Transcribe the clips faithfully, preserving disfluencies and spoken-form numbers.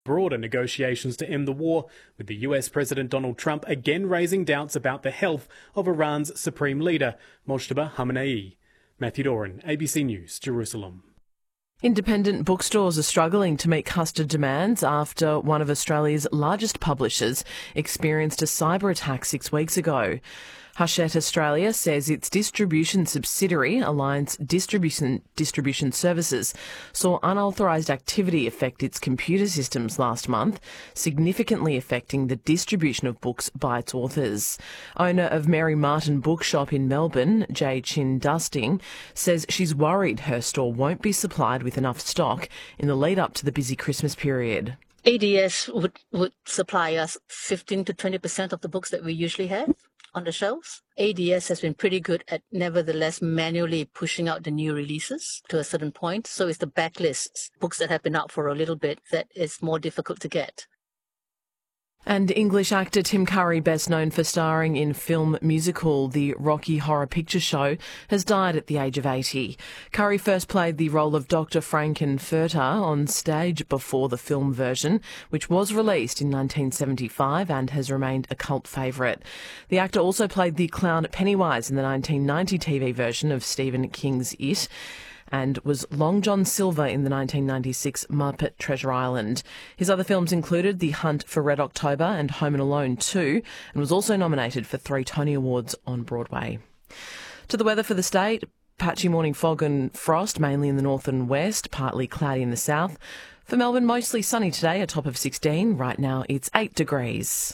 broader negotiations to end the war, with the U S President Donald Trump again raising doubts about the health of Iran's supreme leader, Mojtaba Khamenei. Matthew Doran, A B C News, Jerusalem. Independent bookstores are struggling to meet customer demands after one of Australia's largest publishers experienced a cyber attack six weeks ago. Hachette Australia says its distribution subsidiary, Alliance Distribution, Distribution Services, saw unauthorised activity affect its computer systems last month, significantly affecting the distribution of books by its authors. Owner of Mary Martin Bookshop in Melbourne, Jay Chin Dusting, says she's worried her store won't be supplied with enough stock in the lead up to the busy Christmas period. A D S would, would supply us fifteen to twenty percent of the books that we usually have on the shelves. A D S has been pretty good at nevertheless manually pushing out the new releases to a certain point. So it's the backlists, books that have been out for a little bit, that is more difficult to get. And English actor Tim Curry, best known for starring in film musical The Rocky Horror Picture Show, has died at the age of eighty. Curry first played the role of Doctor Frankenfurter on stage before the film version, which was released in nineteen seventy-five and has remained a cult favourite. The actor also played the clown Pennywise in the nineteen ninety T V version of Stephen King's It, and was Long John Silver in the nineteen ninety-six Muppet Treasure Island. His other films included The Hunt for Red October and Home and Alone two, and was also nominated for three Tony Awards on Broadway. To the weather for the state, patchy morning fog and frost, mainly in the north and west, partly cloudy in the south. For Melbourne, mostly sunny today, a top of sixteen. Right now it's eight degrees.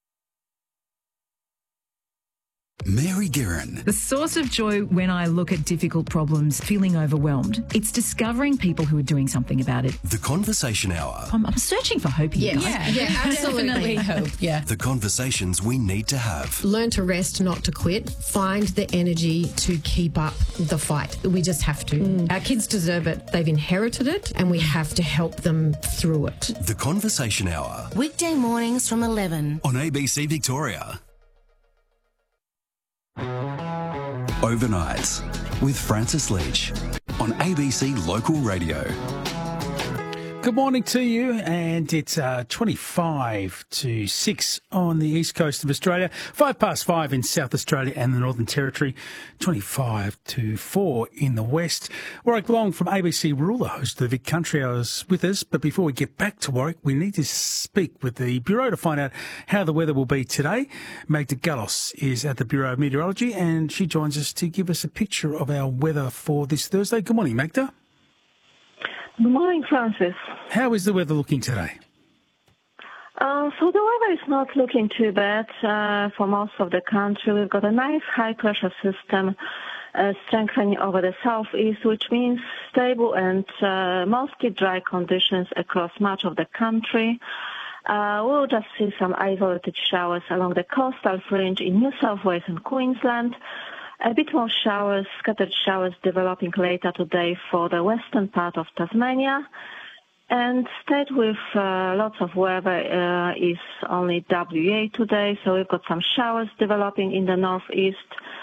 Mary Guerin. The source of joy when I look at difficult problems, feeling overwhelmed, it's discovering people who are doing something about it. The Conversation Hour. I'm, I'm searching for hope here. Yeah, yeah, yeah, absolutely. Hope, yeah. The conversations we need to have. Learn to rest, not to quit. Find the energy to keep up the fight. We just have to. Mm. Our kids deserve it. They've inherited it, and we have to help them through it. The Conversation Hour. Weekday mornings from eleven. On A B C Victoria. Overnights with Francis Leach on A B C Local Radio. Good morning to you, and it's uh, twenty-five to six on the east coast of Australia, five past five in South Australia and the Northern Territory, twenty-five to four in the west. Warwick Long from A B C Rural, the host of the Vic Country Hour, is with us. But before we get back to Warwick, we need to speak with the Bureau to find out how the weather will be today. Magda Gallos is at the Bureau of Meteorology, and she joins us to give us a picture of our weather for this Thursday. Good morning, Magda. Good morning, Francis. How is the weather looking today? Uh, so the weather is not looking too bad uh, for most of the country. We've got a nice high-pressure system uh, strengthening over the southeast, which means stable and uh, mostly dry conditions across much of the country. Uh, we'll just see some isolated showers along the coastal fringe in New South Wales and Queensland. A bit more showers, scattered showers developing later today for the western part of Tasmania. And state with uh, lots of weather uh, is only W A today, so we've got some showers developing in the northeast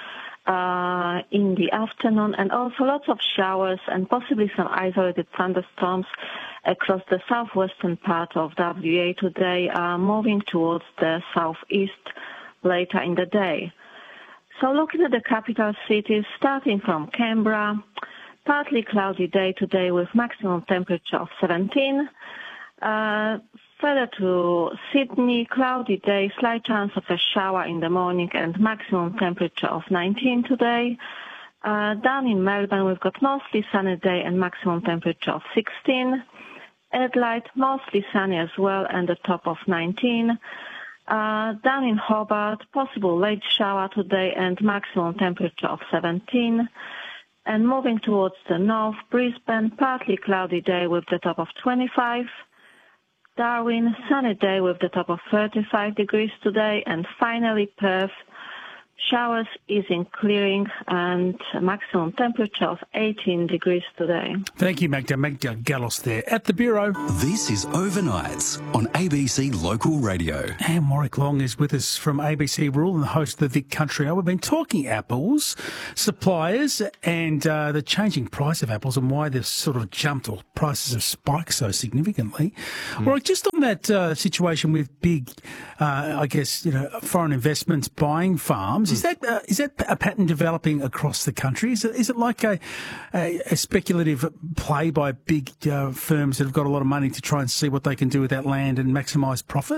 uh, in the afternoon, and also lots of showers and possibly some isolated thunderstorms across the southwestern part of W A today, uh, moving towards the southeast later in the day. So looking at the capital cities, starting from Canberra, partly cloudy day today with maximum temperature of seventeen. Uh, further to Sydney, cloudy day, slight chance of a shower in the morning and maximum temperature of nineteen today. Uh, down in Melbourne, we've got mostly sunny day and maximum temperature of sixteen. Adelaide, mostly sunny as well and a top of nineteen. Uh, down in Hobart, possible late shower today and maximum temperature of seventeen. And moving towards the north, Brisbane, partly cloudy day with the top of twenty-five. Darwin, sunny day with the top of thirty-five degrees today. And finally, Perth, Showers, easing, clearing, and a maximum temperature of eighteen degrees today. Thank you, Magda. Magda Gallos there at the Bureau. This is Overnights on A B C Local Radio. And Warwick Long is with us from A B C Rural and the host of the Vic Country Hour. We've been talking apples, suppliers, and uh, the changing price of apples and why they've sort of jumped or prices have spiked so significantly. Mm. Well, just on that uh, situation with big, uh, I guess, you know, foreign investments buying farms, mm. is that uh, is that a pattern developing across the country? Is it is it like a, a, a speculative play by big uh, firms that have got a lot of money to try and see what they can do with that land and maximise profit?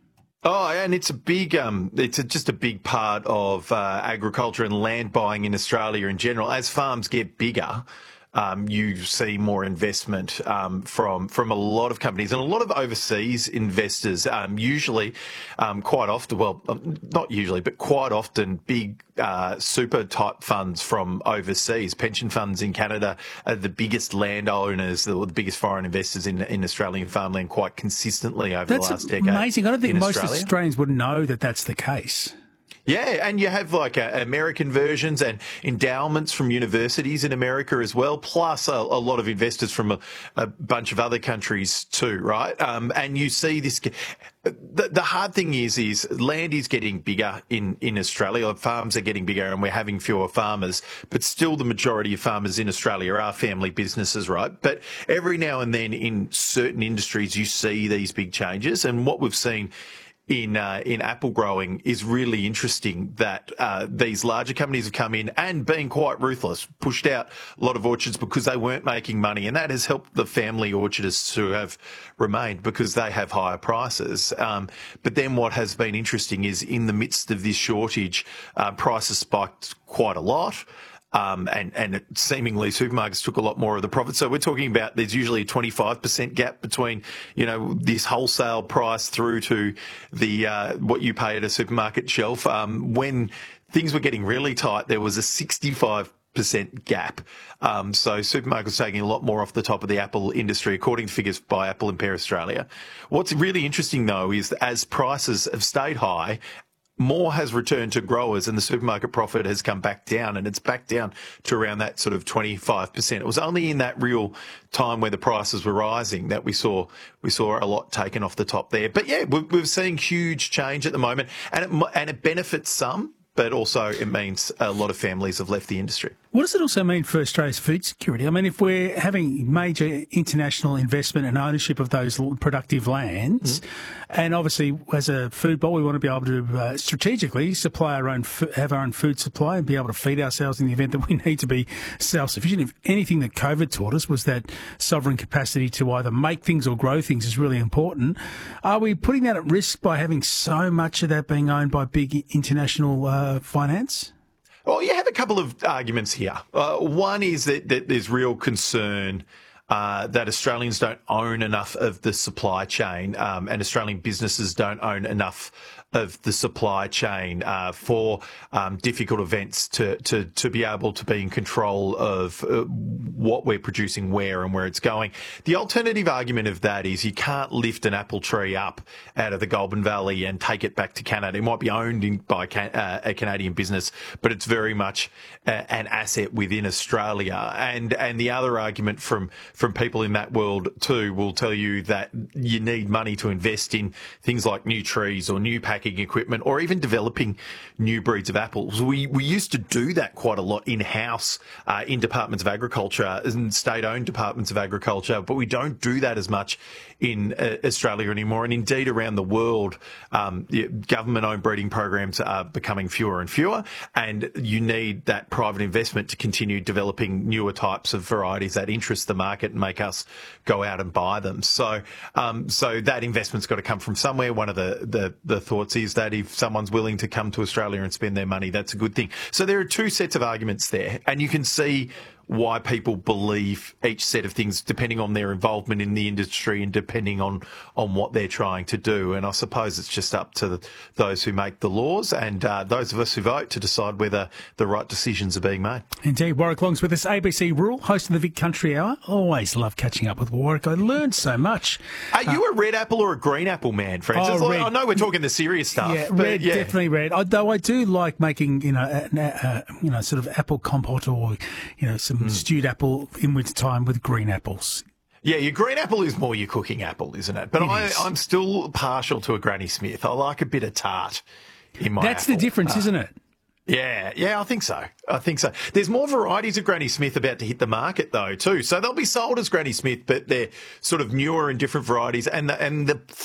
Oh, and it's a big, um, it's a, just a big part of uh, agriculture and land buying in Australia in general. As farms get bigger, um, you see more investment um, from from a lot of companies and a lot of overseas investors. Um, usually, um, quite often, well, not usually, but quite often, big uh, super type funds from overseas, pension funds in Canada are the biggest landowners, the, the biggest foreign investors in in Australian farmland quite consistently over that's the last decade. That's amazing. I don't think most Australia. Australians would know that that's the case. Yeah, and you have like uh, American versions and endowments from universities in America as well, plus a, a lot of investors from a, a bunch of other countries too, right? Um, and you see this. The, the hard thing is, is land is getting bigger in, in Australia. Farms are getting bigger and we're having fewer farmers, but still the majority of farmers in Australia are family businesses, right? But every now and then in certain industries, you see these big changes. And what we've seen in uh, in apple growing is really interesting that uh, these larger companies have come in and been quite ruthless, pushed out a lot of orchards because they weren't making money, and that has helped the family orchardists who have remained because they have higher prices. Um, but then what has been interesting is in the midst of this shortage, uh, prices spiked quite a lot. Um, and, and it seemingly supermarkets took a lot more of the profit. So we're talking about there's usually a twenty-five percent gap between, you know, this wholesale price through to the uh, what you pay at a supermarket shelf. Um, when things were getting really tight, there was a sixty-five percent gap. Um, so supermarkets are taking a lot more off the top of the apple industry, according to figures by Apple and Pear Australia. What's really interesting, though, is that as prices have stayed high, more has returned to growers and the supermarket profit has come back down, and it's back down to around that sort of twenty-five percent. It was only in that real time where the prices were rising that we saw we saw a lot taken off the top there. But yeah, we're, we're seeing huge change at the moment, and it, and it benefits some, but also it means a lot of families have left the industry. What does it also mean for Australia's food security? I mean, if we're having major international investment and ownership of those productive lands, mm-hmm. and obviously as a food bowl, we want to be able to uh, strategically supply our own, have our own food supply and be able to feed ourselves in the event that we need to be self-sufficient. If anything that COVID taught us was that sovereign capacity to either make things or grow things is really important. Are we putting that at risk by having so much of that being owned by big international uh, finance? Well, you have a couple of arguments here. Uh, one is that, that there's real concern uh, that Australians don't own enough of the supply chain, um, and Australian businesses don't own enough of the supply chain uh, for um, difficult events to, to, to be able to be in control of uh, what we're producing, where and where it's going. The alternative argument of that is you can't lift an apple tree up out of the Goulburn Valley and take it back to Canada. It might be owned in, by can, uh, a Canadian business, but it's very much uh, an asset within Australia. And and the other argument from, from people in that world too will tell you that you need money to invest in things like new trees or new packages equipment, or even developing new breeds of apples. We we used to do that quite a lot in-house uh, in departments of agriculture and state-owned departments of agriculture, but we don't do that as much in uh, Australia anymore. And indeed around the world, um, government-owned breeding programs are becoming fewer and fewer, and you need that private investment to continue developing newer types of varieties that interest the market and make us go out and buy them. So um, so that investment's got to come from somewhere. One of the, the, the thoughts is that if someone's willing to come to Australia and spend their money, that's a good thing. So there are two sets of arguments there, and you can see why people believe each set of things depending on their involvement in the industry and depending on, on what they're trying to do. And I suppose it's just up to the, those who make the laws and uh, those of us who vote to decide whether the right decisions are being made. Indeed. Warwick Long's with us, A B C Rural, host of the Vic Country Hour. Always love catching up with Warwick. I learned so much. Are you uh, a red apple or a green apple man, Francis? Oh, I, I know we're talking the serious stuff. Yeah, but red, yeah. definitely red. Although I do like making, you know, a, a, you know, sort of apple compote or, you know, some mm. stewed apple in winter time with green apples. Yeah, your green apple is more your cooking apple, isn't it? But it I, is. I'm still partial to a Granny Smith. I like a bit of tart in my That's apple. the difference, uh, isn't it? Yeah, yeah, I think so. I think so. There's more varieties of Granny Smith about to hit the market, though, too. So they'll be sold as Granny Smith, but they're sort of newer and different varieties. And the, and the